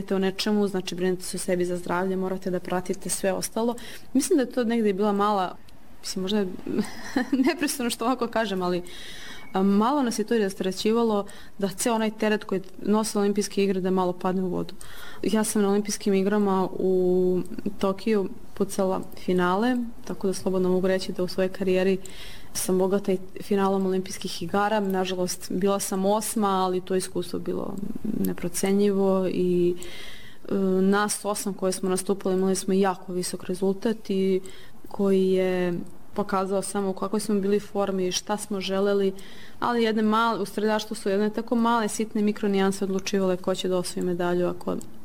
brinete o nečemu, znači brinete se o sebi za zdravlje, morate da pratite sve ostalo. Mislim da je to negdje bila mala, mislim možda je nepristojno što ovako kažem, ali malo nas je to i rasterećivalo da ceo onaj teret koji nose olimpijske igre da malo padne u vodu. Ja sam na olimpijskim igrama u Tokiju pucala finale, tako da slobodno mogu reći da u svojoj karijeri sam bogata i finalom olimpijskih igara. Nažalost, bila sam 8, ali to iskustvo bilo neprocenjivo i nas 8 koje smo nastupali imali smo jako visok rezultat i koji je pokazao samo u kakvoj smo bili formi i šta smo želeli, ali u streljaštvu su jedne tako male, sitne mikronijanse odlučivale ko će da osvoji medalju, ako